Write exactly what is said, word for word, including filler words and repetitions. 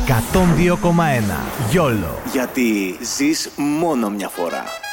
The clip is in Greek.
εκατόν δύο κόμμα ένα. Γιόλο. Γιατί ζεις μόνο μια φορά.